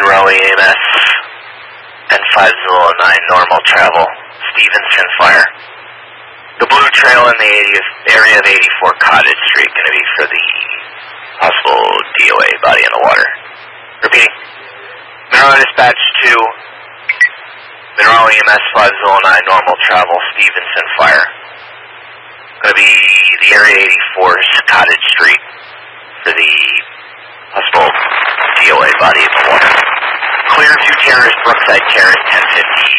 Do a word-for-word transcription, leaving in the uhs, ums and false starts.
Monroe E M S, N five zero nine, normal travel, Stevenson Fire. The blue trail in the eightieth area of eighty-four Cottage Street, going to be for the possible D O A, body in the water. Repeating. Monroe Dispatch two, Monroe E M S five zero nine, normal travel, Stevenson Fire. Going to be the area eighty-four Cottage Street for the possible D O A, body in the water. Clearview Terrace, Brookside Terrace, ten fifty